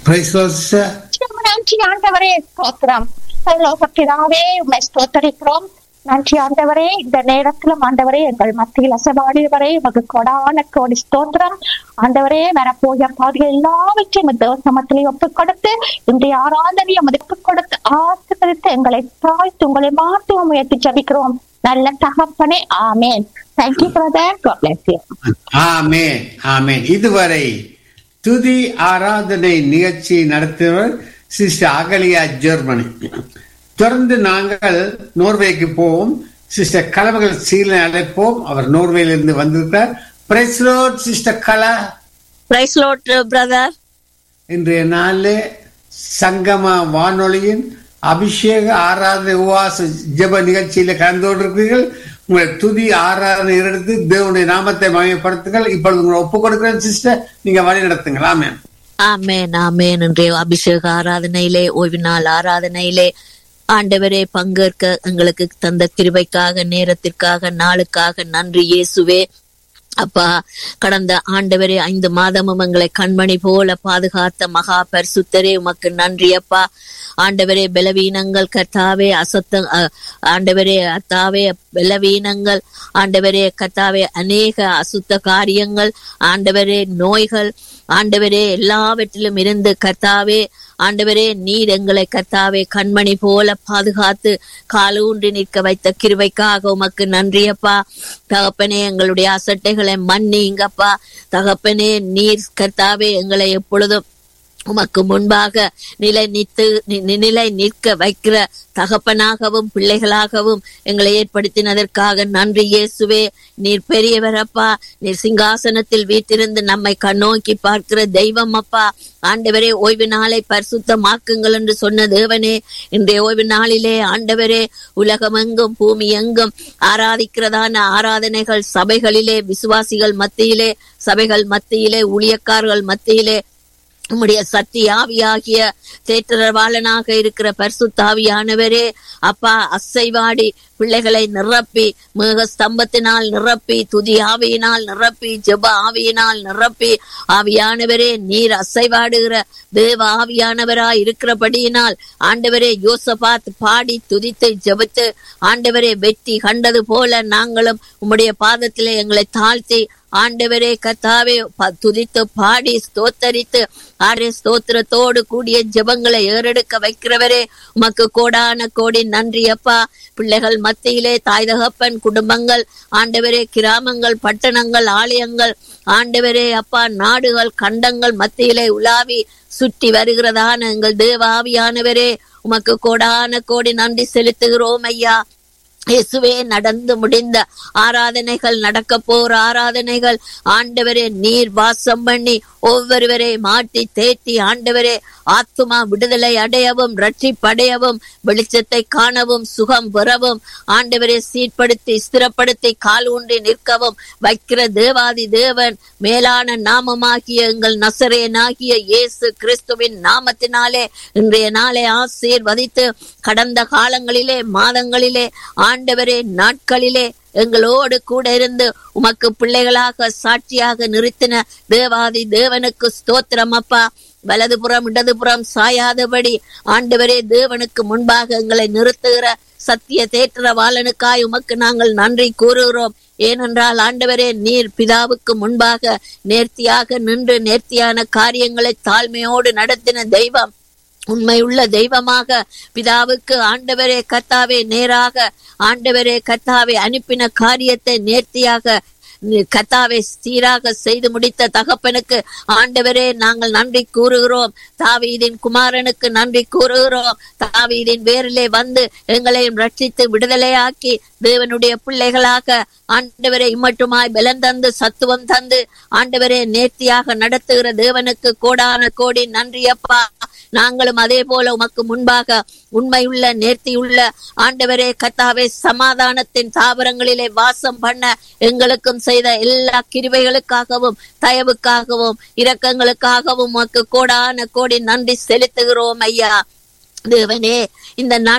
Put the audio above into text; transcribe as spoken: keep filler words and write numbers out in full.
Praise God, sister. நன்றி ஆண்டவரே, ஸ்தோத்திரம். பரலோகப்பிதாவே, உம்மை ஸ்தோத்தரிக்கிறோம். நன்றி ஆண்டவரே, இந்த நேரத்திலும் ஆண்டவரே எங்கள் மத்தியில் அசைவாடியவரே உமக்கு கொடான கோடி ஸ்தோத்திரம். ஆண்டவரே, வரப்போகிற பாதைகள் எல்லாவற்றையும் தேவசமத்திலே ஒப்புக் கொடுத்து இன்றைய ஆராதனையை ஒப்புக் கொடுத்து ஆசீர்வதித்து எங்களை தாய்த்து உங்களை மாற்றி முயற்சி ஜபிக்கிறோம் நல்ல தகப்பனே. ஆமேன். Thank you brother. God bless you. ஆமென், ஆமென். இதுவரை துதி ஆராதனை நிகழ்ச்சி நடத்தியவர் சிஸ்டர் அகலியா ஜெர்மனி. தொடர்ந்து நாங்கள் நோர்வேக்கு போவோம். சிஸ்டர் கலவர்கள் சீலை அழைப்போம். அவர் நோர்வேலிருந்து வந்திருக்கிறார். பிரைஸ் லார்ட் சிஸ்டர் கலா. Price Lord brother. இன்றைய நாளிலே சங்கம வானொலியின் அபிஷேக ஆராதனை உவாச ஜெப நிகழ்ச்சியில கலந்து கொண்டிருக்கிறீர்கள். உங்களை துதி ஆராதனை எடுத்து தேவனுடைய நாமத்தை மகிமைப்படுத்துங்கள். இப்பொழுது உங்களை ஒப்புக் கொடுக்கிறேன் சிஸ்டர், நீங்க வழி நடத்துங்கள். ஆமென், ஆமென், ஆமென். இன்றைய அபிஷேக ஆராதனையிலே, ஓய்வு நாள் ஆராதனையிலே ஆண்டவரே பங்கேற்க எங்களுக்கு தந்த கிருபைக்காக, நேரத்திற்காக, நாளுக்காக நன்றி இயேசுவே. அப்பா, கடந்த ஆண்டவரே ஐந்து மாதமும் எங்களை கண்மணி போல பாதுகாத்த மகா பரிசுத்தரே உமக்கு நன்றி அப்பா. ஆண்டவரே பலவீனங்கள் கர்த்தாவே, அசத்த ஆண்டவரே அத்தாவே பலவீனங்கள் ஆண்டவரே கர்த்தாவே, அநேக அசுத்த காரியங்கள் ஆண்டவரே, நோய்கள் ஆண்டவரே, எல்லாவற்றிலும் இருந்து கர்த்தாவே ஆண்டவரே நீர் எங்களை கர்த்தாவே கண்மணி போல பாதுகாத்து காலூன்றி நிற்க வைத்த கிருபைக்காக உமக்கு நன்றியப்பா. தகப்பனே, எங்களுடைய அசட்டைகளை மன்னிங்கப்பா. தகப்பனே, நீர் கர்த்தாவே எங்களை எப்பொழுதும் உமக்கு முன்பாக நிலை நித்து நிலை நிற்க வைக்கிற தகப்பனாகவும் பிள்ளைகளாகவும் எங்களை ஏற்படுத்தினதற்காக நன்றி இயேசுவே. நீர் பெரியவரப்பா. நீர் சிங்காசனத்தில் வீட்டிருந்து நம்மை கண்ணோக்கி பார்க்கிற தெய்வம் அப்பா. ஆண்டவரே, ஓய்வு நாளை பரிசுத்தமாக்குங்கள் என்று சொன்ன தேவனே, இன்றைய ஓய்வு நாளிலே ஆண்டவரே உலகம் எங்கும் பூமி எங்கும் ஆராதிக்கிறதான ஆராதனைகள் சபைகளிலே, விசுவாசிகள் மத்தியிலே, சபைகள் மத்தியிலே, ஊழியக்காரர்கள் மத்தியிலே உம்முடைய சக்தி ஆவியாகிய தேற்றரவாளனாக இருக்கிற பரிசுத்த ஆவியானவரே அப்பா, அசைவாடி பிள்ளைகளை நிரப்பி, மேக ஸ்தம்பத்தினால் நிரப்பி, துதி ஆவியினால் நிரப்பி, ஜெப ஆவியினால் நிரப்பி, ஆவியானவரே நீர் அசைவாடுகிற தேவ ஆவியானவராய் இருக்கிறபடியினால் ஆண்டவரே யோசபாத் பாடி துதித்து ஜெபித்து ஆண்டவரே வெற்றி கண்டது போல நாங்களும் உம்முடைய பாதத்திலே எங்களை தாழ்த்தி ஆண்டவரே கர்த்தாவே துதித்து பாடி ஸ்தோத்தரித்து ஆரே ஸ்தோத்திரத்தோடு கூடிய ஜெபங்களை ஏறெடுக்க வைக்கிறவரே உமக்கு கோடான கோடி நன்றி அப்பா. பிள்ளைகள் மத்தியிலே, தாய் தகப்பன் குடும்பங்கள் ஆண்டவரே, கிராமங்கள், பட்டணங்கள், ஆலயங்கள் ஆண்டவரே அப்பா, நாடுகள், கண்டங்கள் மத்தியிலே உலாவி சுற்றி வருகிறதான எங்கள் தேவ ஆவியானவரே உமக்கு கோடான கோடி நன்றி செலுத்துகிறோம் ஐயா. இயேசுவே, நடந்து முடிந்த ஆராதனைகள், நடக்க போற ஆராதனைகள் ஆண்டவரே நீர் வாசம் பண்ணி ஒவ்வொருவரை மாட்டி தேற்றி ஆண்டவரே ஆத்துமா விடுதலை அடையவும், ரட்சிப்படையவும், வெளிச்சத்தை காணவும், சுகம் பெறவும் ஆண்டவரே சீர்படுத்தி ஸ்திரப்படுத்தி கால் ஊன்றி நிற்கவும் வைக்கிற தேவாதி தேவன் மேலான நாமமாகிய எங்கள் நசரேயனாகிய இயேசு கிறிஸ்துவின் நாமத்தினாலே இன்றைய நாளை ஆசீர்வதித்து கடந்த காலங்களிலே, மாதங்களிலே, ஆண்டவரே நாட்களிலே எங்களோடு கூட இருந்து உமக்கு பிள்ளைகளாக சாட்சியாக நிறுத்தின தேவாதி தேவனுக்கு ஸ்தோத்திரம் அப்பா. வலதுபுறம் இடதுபுறம் சாயாதபடி ஆண்டவரே தேவனுக்கு முன்பாக எங்களை நிறுத்துகிற சத்திய தேற்றரவாளனுக்காய் உமக்கு நாங்கள் நன்றி கூறுகிறோம். ஏனென்றால் ஆண்டவரே நீர் பிதாவுக்கு முன்பாக நேர்த்தியாக நின்று நேர்த்தியான காரியங்களை தாழ்மையோடு நடத்தின தெய்வம், உண்மையுள்ள தெய்வமாக பிதாவுக்கு ஆண்டவரே கர்த்தாவே நேராக ஆண்டவரே கர்த்தாவே அனுப்பின காரியத்தை நேர்த்தியாக கர்த்தாவை சீராக செய்து முடித்த தகப்பனுக்கு ஆண்டவரே நாங்கள் நன்றி கூறுகிறோம். தாவீதின் குமாரனுக்கு நன்றி கூறுகிறோம். தாவீதின் வேரிலே வந்து எங்களையும் ரட்சித்து விடுதலையாக்கி தேவனுடைய பிள்ளைகளாக ஆண்டவரை இம்மட்டுமாய் பலன் தந்து சத்துவம் தந்து ஆண்டவரே நேர்த்தியாக நடத்துகிற தேவனுக்கு கோடான கோடி நன்றி அப்பா. நாங்களும் அதே போல உமக்கு முன்பாக உண்மையுள்ள நேர்த்தியுள்ள ஆண்டவரே கர்த்தாவே சமாதானத்தின் தாவரங்களிலே வாசம் பண்ண எங்களுக்கும் செய்த எல்லா கிருபைகளுக்காகவும் தயவுக்காகவும் இரக்கங்களுக்காகவும் உமக்கு கோடான கோடி நன்றி செலுத்துகிறோம் ஐயா. தேவனே, இந்த